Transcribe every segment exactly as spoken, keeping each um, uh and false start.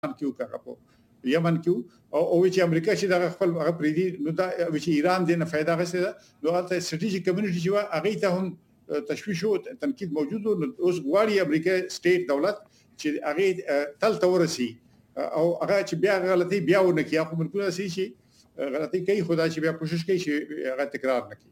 کې وکړه په یمن کې او او چې امریکا چې د خپل هغه پریدي نو دا چې ایران دې نه फायदा غسه نو هغه استراتیژیک کمیونټي چې وا هغه ته هم تشویش او تنقید موجود او اوس غواړي امریکا سټیټ دولت چې هغه تل تورسي او هغه چې بیا غلطي بیا ونه کیه خو ممکن شي چې غلطي کوي خدای چې بیا کوشش کوي چې هغه تکرار نه کړي.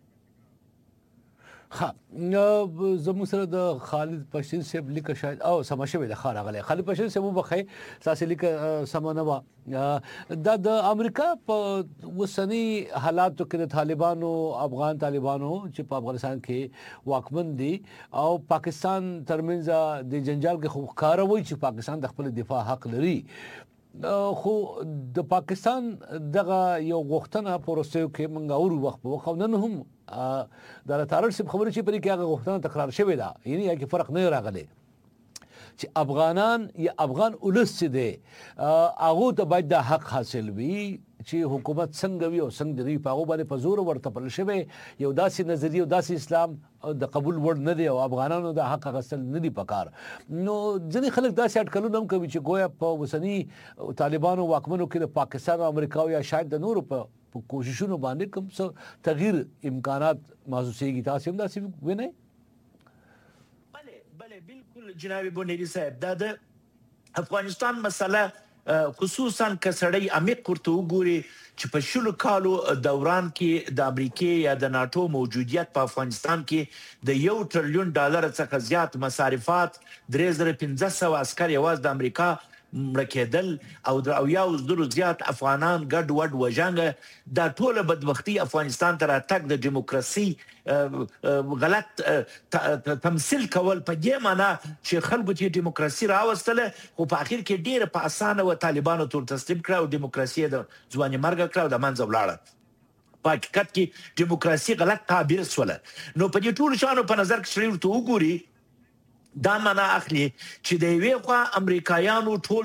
ها زموږ سره د خالد پشین صاحب لیکه شاید او سم شوی د خار غلې خالد پشین صاحب وبخې تاسو لیکه سمونوا دا د امریکا په وسنی حالاتو کې د طالبانو افغان طالبانو چې په افغانستان کې واکمن دي او پاکستان ترمنځ د جنجال کې خو کاروي چې پاکستان د خپل دفاع حق لري خو د پاکستان دغه یو غوښتنه پروسه کې منګ اور وخت په خو نن هم د لاتارل سب خبرې چې پرې کې هغه غوښتنه تکرار شوې ده یعنی هغه فرق نه راغلی چې افغانان یا افغان اولس دي هغه ته باید د حق حاصل وي چې حکومت څنګه وي او څنګه دی په هغه باندې په زور ورته پل شوی یو داسې نظریه او داسې اسلام د قبول وړ نه دی او افغانانو د حق غسل نه دی پکار نو ځینې خلک داسې اټکلونه هم کوي چې گویا په وسنی طالبانو واکمنو کې د پاکستان او امریکا او یا شاید د نورو په کوششونو باندې کوم څه تغییر امکانات محسوسېږي تاسو هم داسې وینئ؟ بله بله بالکل جناب بونیری صاحب دا د افغانستان مسله خصوصا که سړی عمیق ورته وګوري چې په شلو کالو دوران کې د امریکې یا د ناټو موجودیت په افغانستان کې د یو ټریلیون ډالر څخه زیات مصارفات درې زره پنځه سوه عسکر یوازې د امریکا مړه کېدل او د اویاو زرو زیات افغانان ګډ وډ وژانګه دا ټوله بدبختي افغانستان ته راتګ د دیموکراسي غلط تمثیل کول په دې معنا چې خلکو ته دیموکراسي راوستله خو په اخر کې ډیره په اسانه و طالبانو ټول تسلیم کړه او دیموکراسي د ځواني مرګ کړه او د منځ ولاړه په حقیقت کې دیموکراسي غلط تعبیر سوله نو په دې ټولو شانو په نظر کې شړې ورته وګوري دا معنا اخلي چې د یوې خوا امریکایانو ټول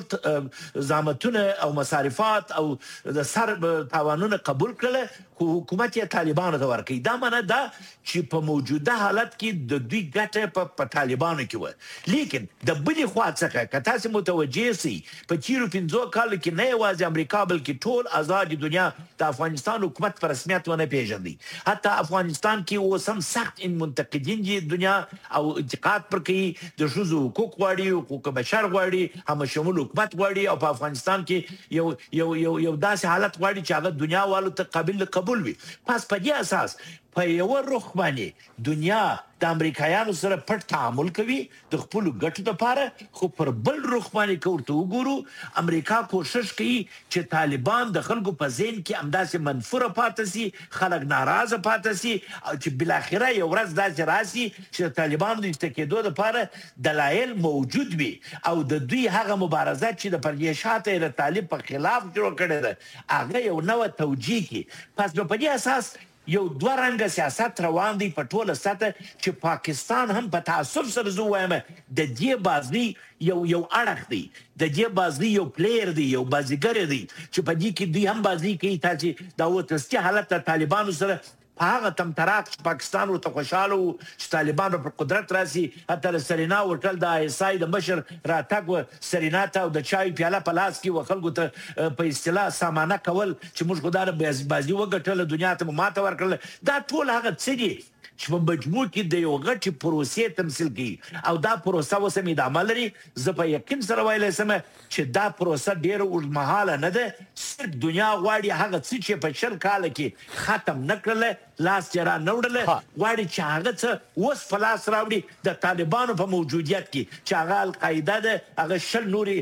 زامتونه او مصارفات او د سر تاوانونه قبول کړل خو حکومت یې طالبانو ته ورکړي دا معنا دا چې په موجوده حالت کې د دوی ګټه په طالبانو کې و لیکن د بلې خوا څخه که تاسو متوجه سئ په تیرو پنځو کالو کې نه یوازې امریکا بلکې ټول آزاد دنیا د افغانستان حکومت په رسمیت ونه پیژندي حتی افغانستان کې اوس هم سخت منتقدین دي دنیا او انتقاد پر کوي د ښځو حقوق غواړي حقوق بشر غواړي هم شمول حکومت غواړي او په افغانستان کې یو یو یو یو داسې حالت غواړي چې هغه دنیا والو ته قابل قبول وي پس په دې اساس په یو رخ باندې دنیا د امریکایانو سره پټ تعامل کوي د خپل ګټو لپاره خو پر بل رخ باندې کوته وګورو امریکا کوشش کوي چې طالبان د خلکو په ذهن کې همداسې منفوره پاتې سي خلک ناراضه پاتې سي او چې بالاخره یو ورځ داسې راسي چې د طالبانو د استکېدو لپاره دلایل موجود وي او د دوی هغه مبارزه چې د پردیشات د طالب په خلاف جوړ کړي ده هغه یو نوې توجیه کی پس په دې اساس یو دوه رنګه سیاست روان دی په ټوله سطح چې پاکستان هم په تعصب سره زه وایم د دې بازي یو یو اړخ دی د دې بازي یو پلیر دی یو بازیګر دی چې په دې کې دوی هم بازي کوي تاسو دا وتستی حالت طالبانو سره په هغه تمتراک چې پاکستان ورته خوشحاله و چې طالبان په قدرت راسي حتی د سرینا هوټل د آی اس آی د مشر راتګ و سرینا ته او د چای پیاله په لاس کې و خلکو ته په اصطلاح سامانه کول چې موږ خو دا بازي وګټله دنیا ته مو ماته ورکړله دا ټول هغه څه دي چې په مجموع کې د یو غټې پروسې تمثیل کوي او دا پروسه اوس هم ادامه لري زه په یقین سره ویلی شم چې دا پروسه ډېره اوږدمهاله نه ده صرف دنیا غواړي هغه څه چې په شل کاله کې ختم نه کړله لاس یې را نه وړله غواړي چې هغه څه اوس په لاس راوړي د طالبانو په موجودیت کې چې هغه القاعده ده هغه شل نورې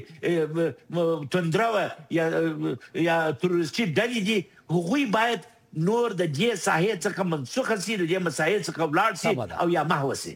توندروه یا تروریستي ډلې دي هغوی باید نور د دې ساحې څخه منسوخه سي د دې مسایل څخه ولاړ سي او یا محو سي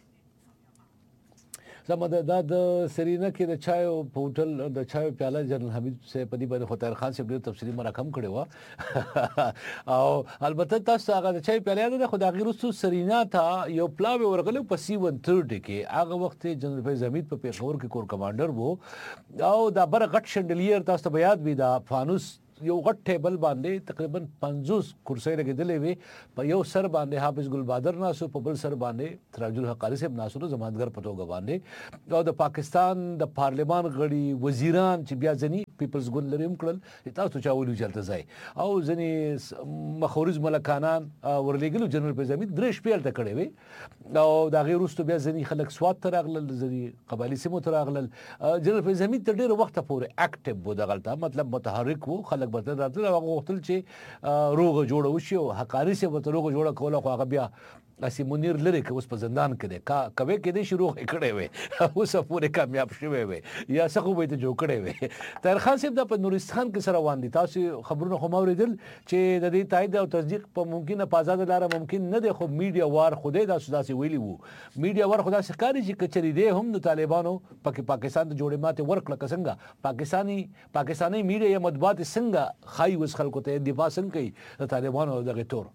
زما دا د سرینا کې د چایو په هوټل د چایو پیاله جنرال حمید صاحب په دې باندې خطر خان صاحب ډېر تفصیلي مرکم کړی و او البته تاسو هغه د چایو پیاله د خدای غیرستو سرینا ته یو پلاوی ورغلو په سی ون تھرټي کې هغه وخت جنرال فیض حمید په پیښور کې کور کمانډر وو او دا بر غټ شندلیر تاسو ته یاد وي دا فانوس یو غټ ټیبل باندې تقریبا پنځوس کرسۍ لګېدلې وې په یو سر باندې حافظ ګل بادر ناسو په بل سر باندې سراج الحق قاري صاحب ناسو د ضمانتګر په توګه باندې او د پاکستان د پارلمان غړي وزیران چې بیا ځنی پیپلز ګوند لري هم کړل تاسو چا ولي چلته ځای او ځنې مخورز ملکانان ورلېږلو جنرال پېزامي درې شپې هلته کړې وې او د هغې وروسته بیا ځنې خلک سوات ته راغلل ځنې قبایلي سیمو ته راغلل جنرال پېزامي تر ډېره وخته پورې اکټیو و دغلته مطلب متحرک و خلک به تر راتلل او هغه غوښتل چې روغه جوړه وشي او حقاري صاحب ورته روغه جوړه کوله خو هغه بیا اسی منیر لري که اوس په زندان کې دی کا کوي کېدای شي روغ یې کړی وی اوس پورې کامیاب شوی وی یا څه خو به یې ته جوړ کړی وی طاهر خان صاحب دا په نورستان کې سره روان دي تاسو خبرونه خو ما اورېدل چې د دې تایید او تصدیق په ممکنه په ازاده لاره ممکن نه دی خو میډیا وار خدای داسې داسې ویلي وو میډیا وار خو داسې ښکاري چې که چېرې دی هم د طالبانو پکې پاکستان ته جوړې ماتې ورکړه که څنګه پاکستاني پاکستاني میډیا یا مطبوعات څنګه ښایي اوس خلکو ته دفاع څنګه کوي د طالبانو دغې طور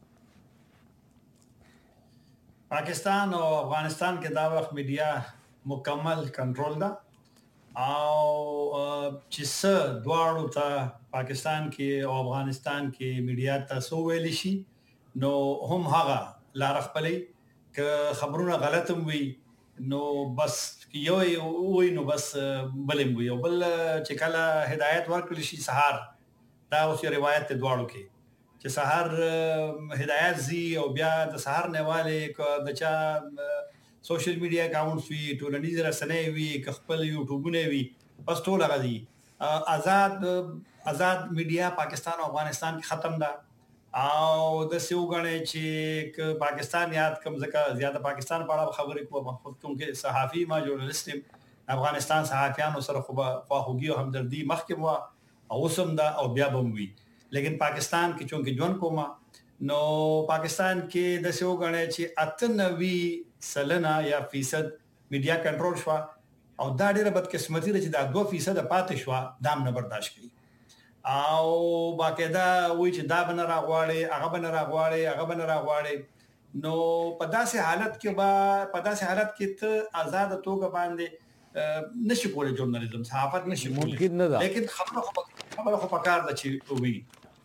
پاکستان او افغانستان کې دا وخت میډیا مکمل کنټرول ده او چې څه دواړو ته پاکستان کې او افغانستان کې میډیا ته سو ویل شي نو هم هغه لار خپلې که خبرونه غلط هم وي نو بس یو وي نو بس بلم وي او بل چې کله هدایت ورکړل شي سهار دا اوس یو روایت ته دواړو کې چې سهار هدایت زی او بیا د سهار نیواله د چا سوشل میډیا اکاونټس وی ټولنیز رسنۍ وی خپل یوټیوبونه وی بس ټول غدي آزاد آزاد میډیا پاکستان او افغانستان کې ختم ده او د سیو غنې چې پاکستان یاد کم ځکه زیاته پاکستان په اړه خبرې کوم خو کې صحافي ما جورنالست افغانستان صحافیانو سره خو خواخوږي او همدردي مخکې مو او سم دا او بیا بم وی لیکن پاکستان کې چونکه جون کوما نو پاکستان کې د سیو غنې چې اتنوي سلنه یا فیصد میډیا کنټرول شو او دا ډیره بدقسمتي ده چې دا دوه فیصد پاتې شو دام نه برداشت کړي او باقاعده وایي چې دا بنه راغواړي هغه بنه راغواړي هغه بنه راغواړي نو په داسې حالت کې با په داسې حالت کې ته آزاد توګه باندې نشي کولای ژورنالیزم صحافت نشي کولای لیکن خبره خبره خو پکار ده چې وي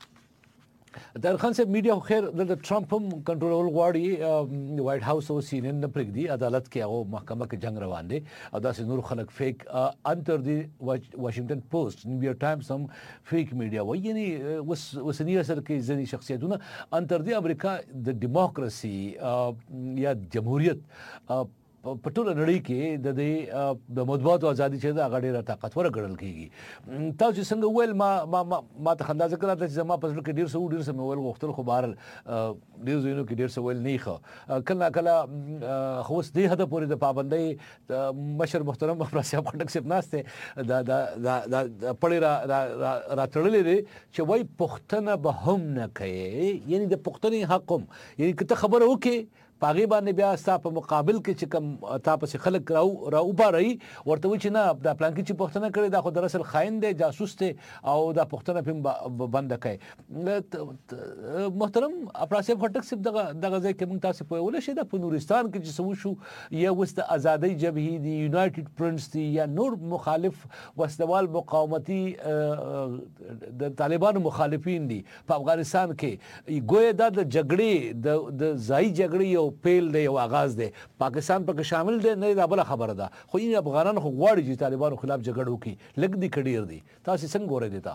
طاهر خان صاحب میډیا خو خیر د ټرمپ هم کنټرول غواړي وایټ هاوس او سی ان ان نه پرېږدي عدالت کې هغه محکمه کې جنگ روان دی او داسې نور خلک فیک انتر دی واشنگټن پوسټ نیویارک ټایمز هم فیک میډیا وایي یعنی اوسني عصر کې ځینې شخصیتونه انتر دی امریکا د ډیموکراسي یا جمهوریت په ټوله نړۍ کې د دې د مطبوعاتو ازادي چې دا غډېره طاقتوره ګڼل کېږي تاسو څنګه ویل ما ما ما ته خندا ذکر راځي چې زما په ځل کې ډیر څه ډیر څه ویل غوښتل خو بهر ډیر ځینو کې ډیر څه ویل نه ښه کله کله خو اوس دې هدا پورې د پابندۍ مشر محترم افراسیاب خټک صاحب ناسته دا دا دا پړې را راتړلې دي چې وای پښتنه به هم نه کوي یعنی د پښتني حق هم یعنی که ته خبره وکې پاغي باندې بیا ستا په مقابل کې چې کوم تا پسې خلک راو راوباري ورته وایي چې نه دا پلان کې چې پښتنه کړې دا خو در اصل خاين دی جاسوس دی او دا پښتنه په بند کوي محترم افراسیاب خټک صاحب دغه دغه ځای کې موږ تاسو په ول شي د نورستان کې چې سمو شو یا وست ازادي جبهې دی یونایټډ پرنس دی یا نور مخالف وسدوال مقاومتي د طالبانو مخالفین دي په افغانستان کې ګویا دا د جګړې د د ځای جګړې پیل دی او آغاز دی پاکستان پکې شامل دی نه دا بل خبره ده خو این افغانان خو غواړي چې طالبانو خلاف جګړه وکړي لګ دی کډیر دی تاسو څنګه ګورئ دیتا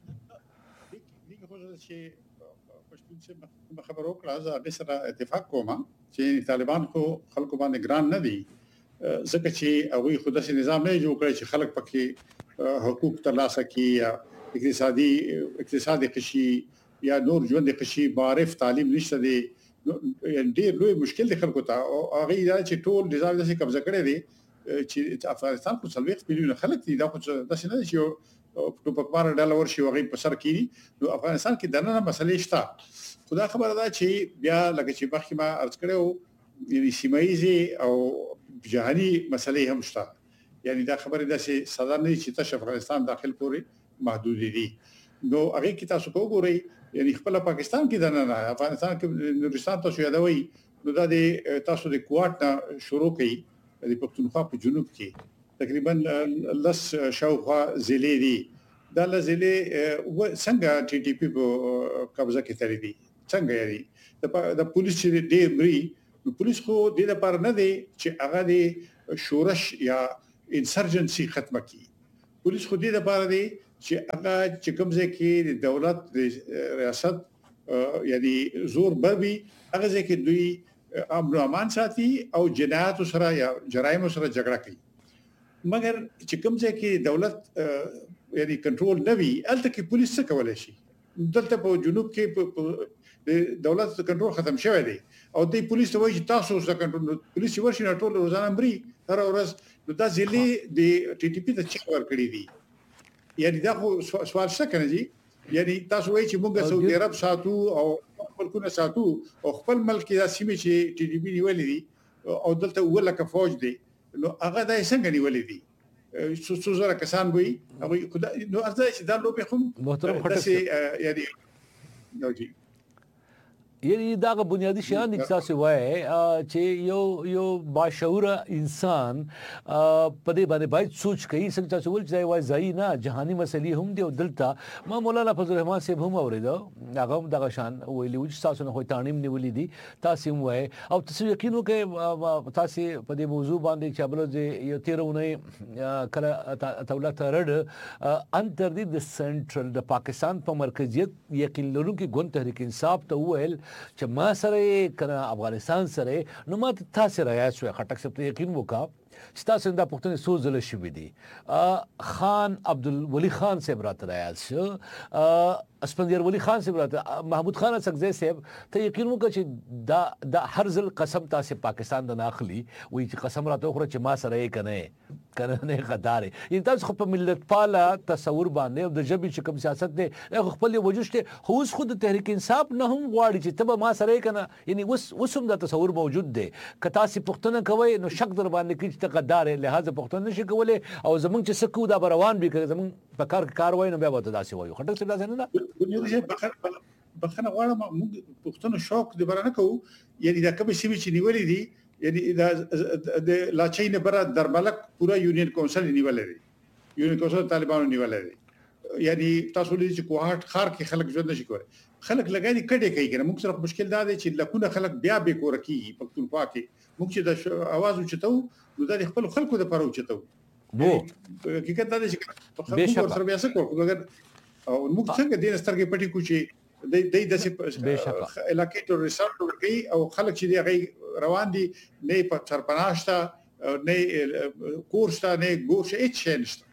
دغه خو چې پښتون چې خبرو کړه زه هغه سره اتفاق کوم چې طالبان خو خلکو باندې ګران نه دي ځکه چې هغه خود سي نظام نه جوړ کړی چې خلک پکې حقوق ترلاسه کړي یا اقتصادي اقتصادي قشي یا نور ژوند قشي معرف تعلیم نشته دی ډېر لوی مشکل دی خلکو ته او هغه دا چې ټول نظام داسې قبضه کړی دی چې افغانستان خو څلوېښت میلیونه خلک دي دا خو داسې نه دي چې ټوپکمار ډله ورشي هغوی په سر کېږي نو افغانستان کې دننه مسلې شته خو دا خبره ده چې بیا لکه چې مخکې ما عرض کړی وو یعنې سیمه ییزې او جهاني مسلې هم شته یعنې دا خبرې داسې ساده نه دي چې تش افغانستان داخل پورې محدودې دي نو هغې کې تاسو که وګورئ یعنی خپل پاکستان کې دننه افغانستان کې نورستان تاسو یادوي نو دا د تاسو د کوټ نه شروع کړي د پښتونخوا په جنوب کې تقریبا لس شاوخوا ضلعې دي دا لزله څنګه ټي ټي پی په قبضه کې تللی دي څنګه یې د پولیس چې ډېر مري پولیس خو د لپاره نه دی چې هغه د شورش یا انسرجنسي ختمه کړي پولیس خو د لپاره دی چې هغه چې کوم ځای کې د دولت د ریاست یعنی زور بروي هغه ځای کې دوی امن او امان ساتي او جنایت سره یا جرایم سره جګړه کوي مګر چې کوم ځای کې دولت یعنی کنټرول نه وي الته کې پولیس څه کولای شي دلته په جنوب کې د دولت کنټرول ختم شوی دی او د پولیس ته وایي تاسو سره کنټرول پولیس ورشي نه ټول روزانه مري هر ورځ نو دا ځلې د ټي ټي پی ته چک ور کړی دي یعنی دا خو سوال څه کوي جی یعنی تاسو وایي چې موږ سعودي عرب ساتو او خپل کو ساتو او خپل ملک دا سیمه چې ټي ټي پی نیولې دي او دلته ولکه فوج دی نو هغه دا څنګه نیولې دي څو زره کسان وي هغه خدای نو ارزه چې دا لوبه خو محترم خټک یعنی نو جی یعنی دا بنیادی شیان د تاسو وای چې یو یو باشعور انسان په دې باندې باید سوچ کوي څنګه تاسو ول چې وای ځای نه جهاني مسلې هم دی او دلته ما مولانا فضل الرحمن صاحب هم اوریدو هغه هم دغه شان ویلي چې تاسو نه خو تانیم نیولې دي تاسو هم وای او تاسو یقین وکړئ تاسو په دې موضوع باندې چې بل د یو تیرونه کله دولت رډ انتر د سنټرل د پاکستان په مرکزیت یقین لرونکي ګوند تحریک انصاف ته ویل چې ما سره کنه افغانستان سره نو ما تاسو راځي شو خټک څه یقین وکا چې تاسو دا پښتنې سوز زل شي دي خان عبدالولی خان صاحب راته راځي شو اسپندر ولی خان صاحب راته محمود خان سګزی صاحب ته یقین وکړه چې دا د هر ځل قسم تاسو پاکستان د ناخلی وی چې قسم راته خو چې ما سره یې کنه کنه نه غدار یی تاسو خو په ملت پاله تصور باندې د جبې چې کوم سیاست دی خپل وجوشته خو اوس خود تحریک انصاف نه هم غواړي چې تبه ما سره کنه یعنی اوس اوسم دا تصور موجود دی که تاسو پښتنه کوي نو شک در باندې کې چې غدار لہذا پښتنه نشي کولای او زمونږ چې سکو دا روان به کوي زمونږ په کار کار وای نو بیا وته داسې وایو خټک څه داسې نه بنیادی بخنه بخنه غواړم موږ پښتون شوق دی برانه کوو یعنی دا کوم شی چې نیولې دي یعنی دا د لاچې نه بره درملک پورا یونین کونسل نیولې دي یونین کونسل طالبانو نیولې دي یعنی تاسو لري چې کوهات خار کې خلک ژوند نشي کولای خلک لګای کډې کوي کنه موږ سره مشکل دا دی چې لکونه خلک بیا به کور کوي پښتونخوا کې موږ چې د आवाज اوچتو نو د خپل خلکو د پاره اوچتو وو حقیقت دا دی چې خلکو سره بیا څه کوو مګر او موږ څنګه د سترګې پټي کوچی د د د علاقې ته ریسرچ وکړي او خلک چې دی روان دي نه په سرپناشته نه کورسته نه ګوش هیڅ شي نشته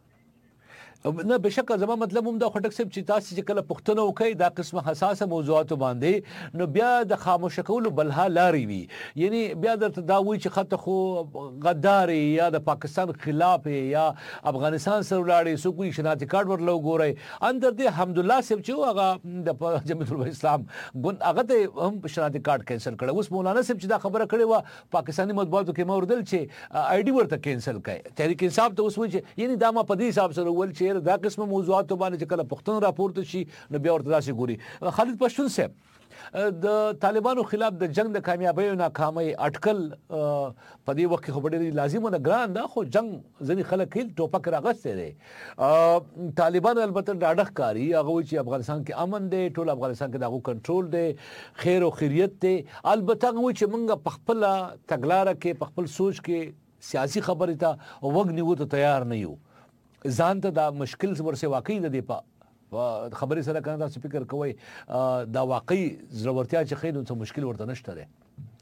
نه بشکه زما مطلب هم دا خټک صاحب چې تاسو چې کله پښتنه وکي دا قسمه حساسه موضوعات باندې نو بیا د خاموش کولو بلها لاري وي یعنی بیا درته دا وی چې خط خو غداري یا د پاکستان خلاف یا افغانستان سره ولاړې سو کوئی شناختی کارت ورلو ګوري اندر دې الحمدلله صاحب چې هغه د جمعیت الاسلام ګون هغه ته هم شناختی کارت کینسل کړو اوس مولانا صاحب چې دا خبره کړې و پاکستاني مطبوعاتو کې موردل چې آی ډي ورته کینسل کړي تحریک انصاف ته اوس وی چې یعنی دا ما په دې حساب سره ول چې دا قسمه موضوعات باندې چې کله پښتون راپورته شي نو بیا ورته داسې ګوري خالد پښتون صاحب د طالبانو خلاف د جنگ د کامیابی او ناکامۍ اټکل په دې وخت کې خو ډېر لازمه نه ګران دا خو جنگ ځنې خلک هیل ټوپک راغسته دي طالبان البته ډاډه کاری هغه چې افغانستان کې امن دی ټول افغانستان کې دغه کنټرول دی خیر او خیریت دی البته هغه چې موږ په خپل تګلارې کې په خپل سوچ کې سیاسي خبرې ته وګ نیو ته تیار نه یو ځان ته دا مشکل ورسه واقعي د دې په خبرې سره کنه تاسو فکر کوئ دا واقعي ضرورتیا چې خېدو څه مشکل ورته نشته ده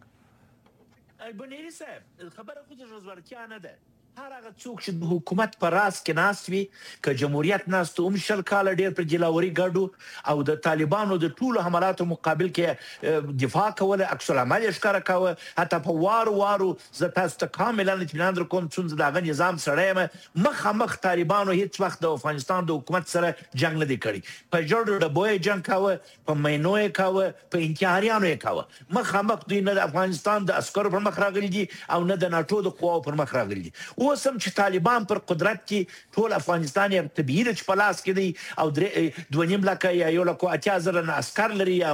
بنيري صاحب خبره خو د ضرورتیا نه ده هر هغه څوک چې د حکومت پر راس کې ناست وي که جمهوریت ناست هم شل کال ډیر پر جلاوري ګډو او د طالبانو د ټولو حملاتو مقابل کې دفاع کوله عکس العمل ښکاره کاوه حتی په وارو وارو زه تاسو ته کاملا اطمینان درکوم چې دغه نظام سره یم مخامخ طالبانو هیڅ وخت د افغانستان د حکومت سره جنگ نه دی کړی په جوړ د بوې جنگ کاوه په مینو یې کاوه په انتحاریانو یې کاوه مخامخ دوی نه د افغانستان د عسکرو پر مخ راغلي دي او نه د ناټو د قواو پر مخ راغلي دي اوس هم چې طالبان پر قدرت کې ټول افغانستان یې طبیعي ده چې په لاس کې دی او درې دوه نیم لکه یا یو لکه اتیا زره عسکر لري یا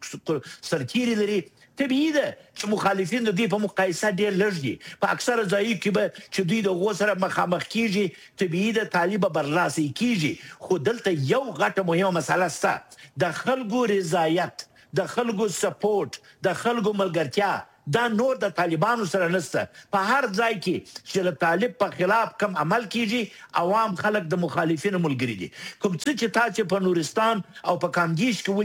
سرتیري لري طبیعي ده چې مخالفین د دوی په مقایسه ډېر لږ دي په اکثره ځایو کې به چې دوی د هغو سره مخامخ کیږي طبیعي ده طالب به برلاسی کیږي خو دلته یو غټه مهمه مسله شته د خلکو رضایت د خلکو سپورټ د خلکو ملګرتیا دا نور د طالبانو سره نشته په هر ځای کې چې د طالب په خلاف کم عمل کیږي عوام خلک د مخالفینو ملګري دي کوم څه چې تاسو په نورستان او په کامدیش کې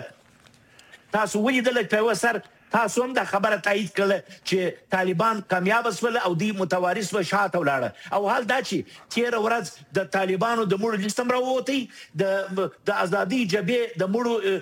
ولیدله تاسو ولیدله په یو سر تاسو هم دا خبره تایید کړله چې طالبان کامیاب شول او دوی متوارث و شاته ولاړه او حال دا چې تېره ورځ د طالبانو د مړو لیست هم راووتی د د ازادي جبهې د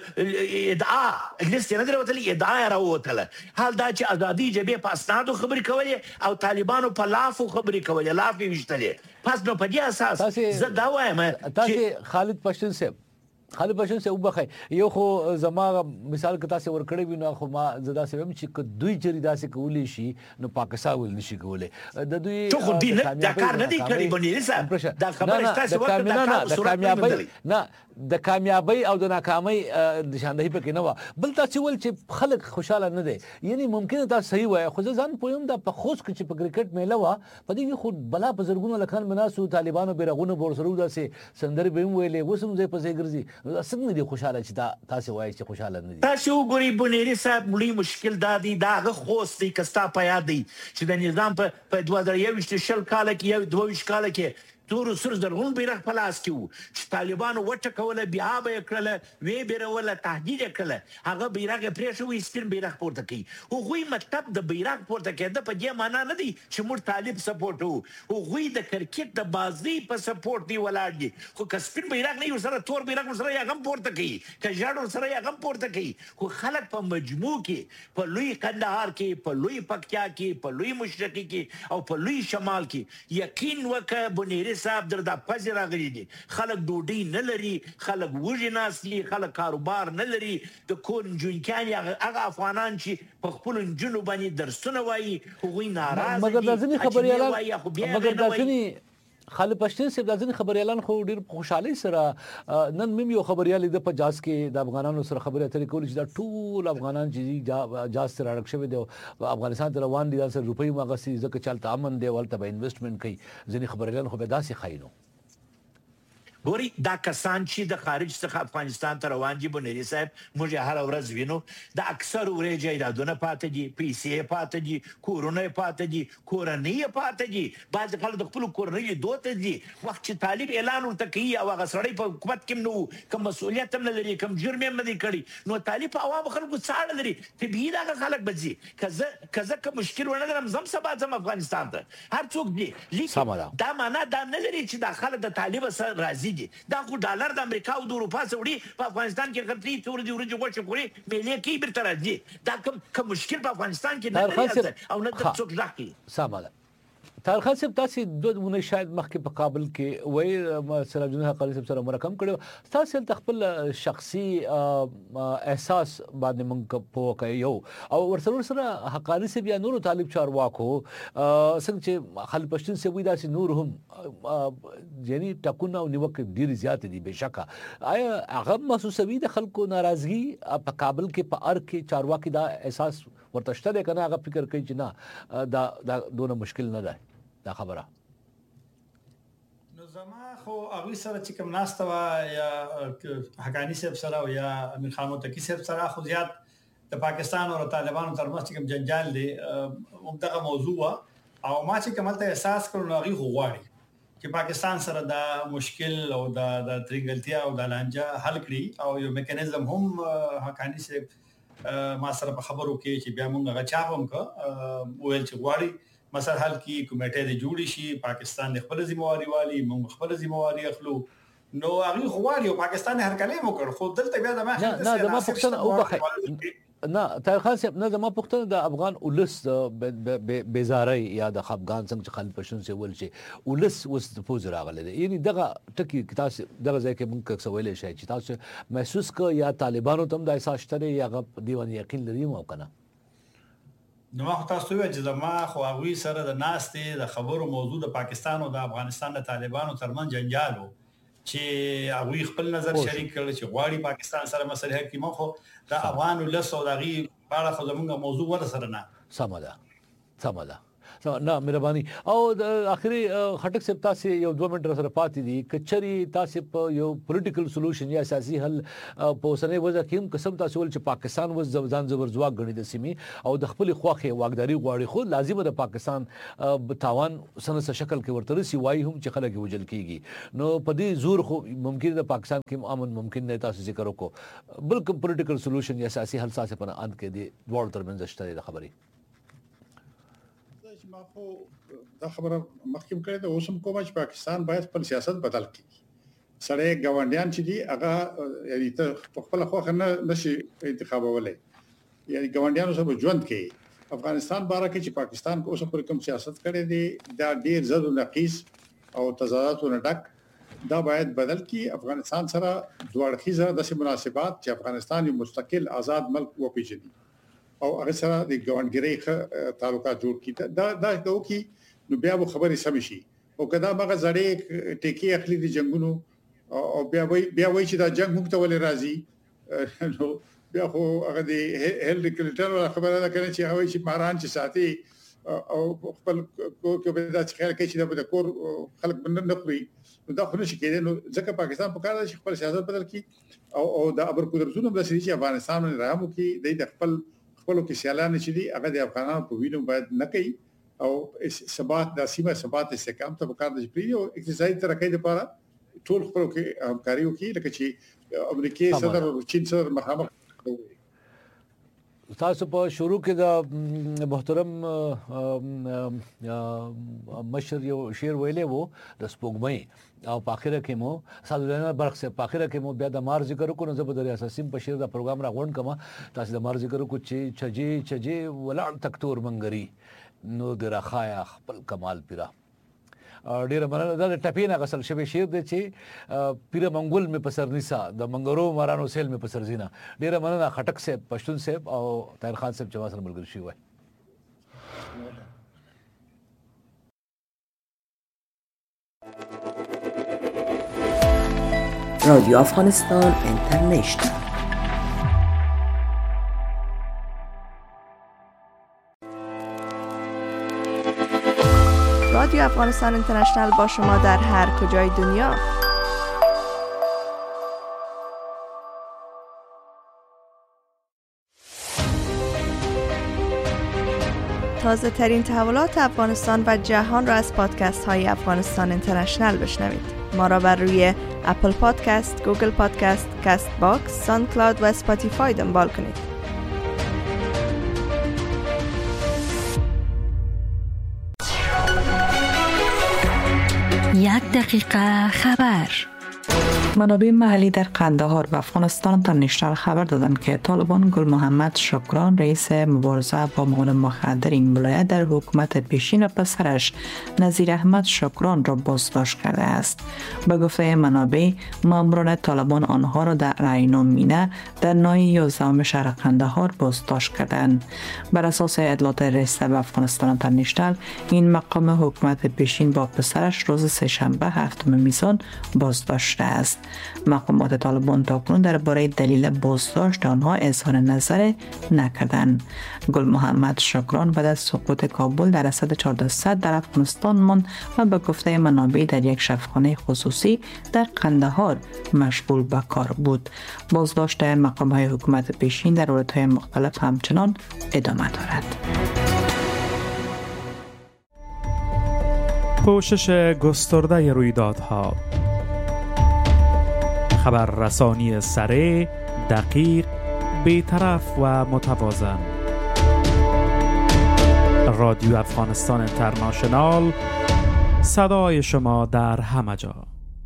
مړو ادعا لیست یې نه دی راوتلی ادعا یې راووتله حال دا چې ازادي جبهې په اسنادو خبرې کولې او طالبانو په لافو خبرې کولې لاف یې ویشتلې پس نو په دې اساس زه دا وایم تاسې خالد پښتون صاحب خالد پښتون صاحب وبخئ یو خو زما مثال که تاسې ورکړی وي نو خو ما زه داسې وایم چې که دوی چېرې داسې کولی شي نو پاکستان ول نشي کولی د دوی خو دوی دا کار نه دی کړی بنیري صاحب دا خبره ستاسو وخت د کامیابۍ نه د کامیابۍ او د ناکامۍ نشاندهي پکې نه وه بل تاسې ول چې خلک خوشحاله نه دی یعنی ممکنه تاسو صحیح وایه خو زه ځان پوهیم دا په خوست کې چې په کرکټ میله وه په دې کې خو بلا په زرګونو لکان به ناست وو طالبانو بیرغونه به ورسره داسې سندرې به یې هم ویلې اوس هم ځای په ځای ګرځي څنګه دي خوشحاله چې دا تاسو وایي چې خوشحاله نه دي تاسو وګورئ بنيري صاحب لوی مشکل دا دی دا هغه خوست دی که ستا په یاد دی چې د نظام په دوه زره یوویشت شل کاله کې یو دوه ویشت کاله کې تور سر زرغون بیرغ په لاس کې وو چې طالبانو وټکوله بیا به یې کړله ویې بیروله تهدید یې کړله هغه بیرغ یې پرېښه سپین بیرغ پورته کوي هغوی مطلب د بیرغ پورته کېده په دې معنا نه دی چې موږ طالب سپورټ وو هغوی د کرکټ د بازۍ په سپورټ دی ولاړ دي خو که سپین بیرغ نه وي ورسره تور بیرغ ورسره یې هم پورته کوي که ژړ ورسره یې هم پورته کوي خو خلک په مجموع کې په لوی کندهار کې په لوی پکتیا کې په لوی مشرقي کې او په لوی شمال کې یقین وکړه بنيري صاحب در دا پځې راغلي دي خلک ډوډۍ نه لري خلک وږي ناست دي خلک کاروبار نه لري د کور نجونکیانې هغه افغانان چې په خپلو نجونو باندې درسونه وایي هغوی ناراضه مګر دا ځینې خبریالان مګر دا ځینې خالد پښتون صاحب دا ځینې خبریالان خو ډېر په خوشحالۍ سره نن مې یو خبریال د په جاز کې د افغانانو سره خبرې اترې کولې چې دا ټول افغانان چې جاز سره اړک شوي دي او افغانستان ته روان دي دا سره روپۍ هم اخیستي ځکه چې هلته امن دی او هلته به انویسټمنټ کوي ځینې خبریالان خو به داسې ښایي نو ګوري دا کسان چې د خارج څخه افغانستان ته روان دي بنيري صاحب موږ هر ورځ وینو د اکثر ورې جایدادونه پاتې دي پیسې پاتې دي کورونه پاتې دي کورنۍ پاتې دي بعض خلک د خپل کورنۍ دوته دي وخت چې طالب اعلان ورته کوي او هغه سړی په حکومت کې نو کوم مسؤلیت هم نه لري کوم جرم هم نه دی کړی نو طالب په عوام خلکو څاړه لري طبیعي دا خلک بځي کزه کزه که مشکل ونه لرم زم سبا زم افغانستان ته هر څوک دی لیکن دا معنا دا نه لري چې دا خلک د طالب سره راضي دا خو ډالر د امریکا او د اروپا سره په افغانستان کې خپلې تور دي ورځې غوښه خوري ملي کې بیرته راځي دا کوم کوم مشکل په افغانستان کې نه لري او نه د څوک راکي سماله طاهر صاحب تاسې دوه مونږ شاید مخکې په کابل کې وای سراج الدین حقانی صاحب سره مرکم کړو تاسې د خپل شخصي احساس باندې مونږ په کوي یو او ورسره سره حقانی صاحب یا نور طالب چارواکو څنګه چې خالد پښتون صاحب وایي داسې نور هم یعنی ټکونه او نیوکې ډېرې زیاتې دي بېشکه آیا هغه محسوسوي د خلکو ناراضګي په کابل کې په ارګ کې چارواکي دا احساس ورته شته دی که نه هغه فکر کوي چې نه دا دا دونه مشکل نه دی دا خبره نو زما خو هغوی سره چې کوم ناسته وه یا حقاني صاحب سره او یا امیر خان متقي صاحب سره خو زیات د پاکستان او طالبانو ترمنځ چې کوم جنجال دی همدغه موضوع وه او ما چې کوم هلته احساس کړو نو هغوی خو غواړي چې پاکستان سره دا مشکل او دا د ترنګلتیا او د لانجه حل کړي او یو میکانیزم هم حقاني صاحب ما سره په خبرو کې چې بیا موږ هغه چاپ هم کړ ویل چې غواړي مسله حل کی کمیټه د جوړی شي پاکستان د خپل ذمہواری والی موږ خپل ذمہواری اخلو نو هغه غواړي او پاکستان هر کله مو کړ خو دلته بیا د ما نه نه د ما پښتنه او بخې نه طاهر خان صاحب نه زما پوښتنه د افغان ولس بیزارۍ یا د خفګان څنګه چې خالد پښتون صاحب ویل چې ولس اوس د پوز راغلی دی یعنی دغه ټکي تاسو دغه ځای کې موږ څه ویلی شئ چې تاسو محسوس کړئ یا طالبانو ته هم دا احساس شته دی یا هغه په دې باندې یقین لري او که نه نو ما تاسو وایي چې ما خو هغه سره د ناستې د خبرو موضوع د پاکستان او د افغانستان د طالبانو ترمن جنجالو چې هغه خپل نظر شریک کړل چې غواړي پاکستان سره مسله کې مخ د افغان ولس او دغه په اړه زموږ موضوع ور سره نه سماده سماده نه مهرباني او د اخري خټک صاحب تاسو یو دوه منټ سره پاتې دي کچري تاسو په یو پولیټیکل سولوشن یا سیاسي حل په اوسنۍ وضع کې هم قسم تاسو ول چې پاکستان و ځان زبر ځواک غړي د سیمې او د خپل خواخې واګداري غواړي خو لازمه د پاکستان تاوان سنس شکل کې ورته رسي وای هم چې خلک وجل کیږي نو په دې زور خو ممکن د پاکستان کې امن ممکن نه تاسو ذکر وکړو بلکې پولیټیکل سولوشن یا سیاسي حل تاسو په اند کې دي ډول ترمنځ شته د خبري ما خو دا خبره مخکې کړې ده اوس هم کوم چې پاکستان باید خپل سیاست بدل کړي سره ګاونډیان چې دي هغه یعنی ته خپل خو نه نشي انتخابولای یعنی ګاونډیانو سره ژوند کوي افغانستان باره کې چې پاکستان کو اوس پر کوم سیاست کړي دي دا ډیر زړه نقیص او تضاداتونه ډک دا باید بدل کړي افغانستان سره دوه اړخیزه د مناسبات چې افغانستان یو مستقل آزاد ملک وپیژني او هغه سره د ګاونډګرۍ تعلقات جوړ کړي دا دا کوي نو بیا به خبرې سم شي او کدا مغه زړې ټیکی اخلي د جنگونو او بیا وای بیا وای چې دا جنگ موږ ته ولې راځي نو بیا خو هغه د هیل کلینټن خبره ده کنه چې هغه چې ماران چې ساتي او خپل کو به دا خیال کوي چې د کور خلک بند نه خوري نو دا خو نشي کېدای نو ځکه پاکستان په کار دی چې خپل سیاست بدل کړي او او د ابر قدرتونو د سړي چې افغانستان نه راهمو کې د خپل خپل کې سیالان چې دي هغه د افغانانو په وینو باید نه کوي او ثبات د سیمه ثبات استحکام ته وکړ د پریو اقتصادي ترقۍ لپاره ټول خپل کې همکاري وکړي لکه چې امریکای صدر او چین صدر مخامخ تاسو په شروع کې د محترم مشر یو شعر ویلې وو د سپوږمۍ او په اخره کې مو سادهانه برخ سے په اخره کې مو بیا د مار ذکر کو نه زبر د اساسي په شعر دا پروګرام راغون کما تاسو د مار ذکر کو چې چجي چجي ولاړ تکتور منګري نو د راخایا خپل کمال پیرا ډیره مننه د ټپینا غسل شوی شعر دی چې پیر منګول می پسر نسا د منګرو مارانو سیل می پسر زینا ډیره مننه خټک سے پښتون سے او طاهر خان صاحب چې واسره ملګری شي وای رادیو افغانستان اینترنشنال رادیو افغانستان اینترنشنال با شما در هر کجای دنیا. تازه ترین تحولات افغانستان و جهان را از پادکست های افغانستان اینترنشنال بشنوید. ما را بر روی اپل پادکست، گوگل پادکست، کست باکس، ساند کلاود و اسپاتیفای دنبال کنید. یک دقیقه خبر. منابع محلی در قندهار و افغانستان اینترنشنال خبر دادند که طالبان گل محمد شکران رئیس مبارزه با مواد مخدر این ولایت در حکومت پیشین و پسرش نظیر احمد شکران را بازداشت کرده است. به گفته منابع ماموران طالبان آنها را در رعینا مینه در ناحیه یازدهم شهر قندهار بازداشت کردند. بر اساس اطلاعات رسیده به افغانستان اینترنشنال این مقام حکومت پیشین با پسرش روز سه‌شنبه هفتم میزان بازداشت است. مقامات طالبان تاکنون درباره دلیل بازداشت آنها اظهار نظر نکردند. گل محمد شکران بعد از سقوط کابل در رصد چهارده صد در افغانستان ماند و به گفته منابع در یک شفاخانه خصوصی در قندهار مشغول به کار بود. بازداشت مقام‌های حکومت پیشین در ولایت‌های مختلف همچنان ادامه دارد. پوشش گسترده رویدادها، خبررسانی سریع، دقیق، بی‌طرف و متوازن. رادیو افغانستان اینترنشنال، صدای شما در همه جا.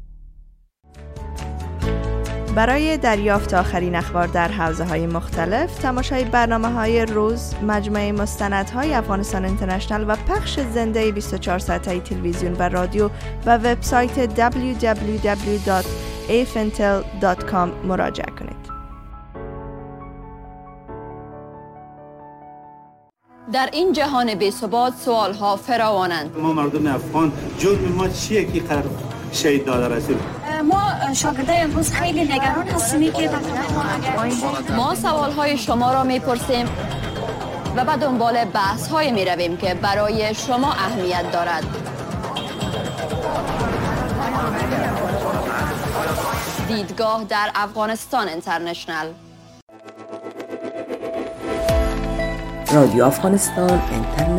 برای دریافت آخرین اخبار در حوزه‌های مختلف، تماشای برنامه‌های روز، مجموعه مستندهای افغانستان اینترنشنال و پخش زنده بیست و چهار ساعته تلویزیون و رادیو و وبسایت دبلیو دبلیو دبلیو دات افنتل دات کام مراجعه کنید. در این جهان بی‌ثبات سوال‌ها فراوانند. ما مردم افغان جرم ما چیه که قرار شهید داده رسید؟ ما شاگردای امروز خیلی نگران هستیم که ما سوال‌های شما را می‌پرسیم و به دنبال بحث‌های می‌رویم که برای شما اهمیت دارد. دیدگاه در افغانستان اینترنشنل. رادیو افغانستان اینترنت